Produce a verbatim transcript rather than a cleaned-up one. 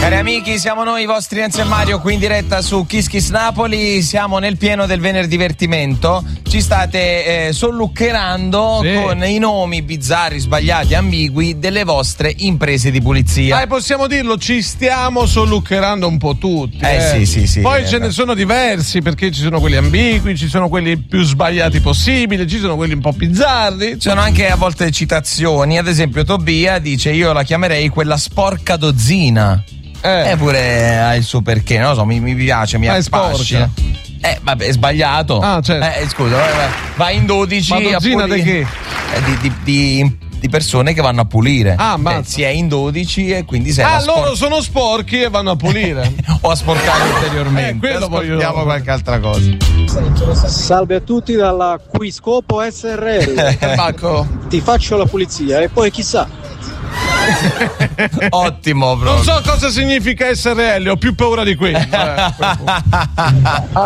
Cari amici, siamo noi, i vostri Enzo e Mario, qui in diretta su Kiss Kiss Napoli. Siamo nel pieno del venerdì divertimento. Ci state eh, solluccherando sì. con i nomi bizzarri, sbagliati, ambigui delle vostre imprese di pulizia. Ah, possiamo dirlo, ci stiamo solluccherando un po' tutti. Eh, eh. sì, sì, sì. Poi eh, ce ne sono diversi, perché ci sono quelli ambigui, ci sono quelli più sbagliati possibili, ci sono quelli un po' bizzarri. Ci sono anche a volte citazioni. Ad esempio, Tobia dice: io la chiamerei quella sporca dozzina. Eh. Eppure ha il suo perché, non lo so, mi, mi piace, mi affascina. Eh, vabbè, è sbagliato. Ah, certo. Eh, scusa, vai, vai, vai in dodici. Ma dozzina a pulire. di che? Eh, di, di, di, di persone che vanno a pulire. Ah, ma eh, si è in dodici e quindi sei Ah, spor- loro sono sporchi e vanno a pulire. o a sporcare ulteriormente. Eh, quello voglio. Vediamo qualche altra cosa. Salve a tutti dalla Quiscopo S R L. Marco. Ti faccio la pulizia e poi chissà. Ottimo, bro. Non so cosa significa S R L, ho più paura di quello. Eh,